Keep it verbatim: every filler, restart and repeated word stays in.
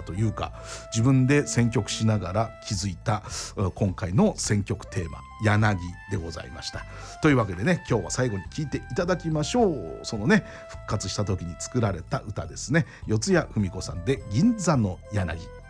というか、自分で選曲しながら気づいた今回の選曲テーマ、柳でございました。というわけでね、今日は最後に聴いていただきましょう。そのね、復活した時に作られた歌ですね。四谷文子さんで銀座の柳。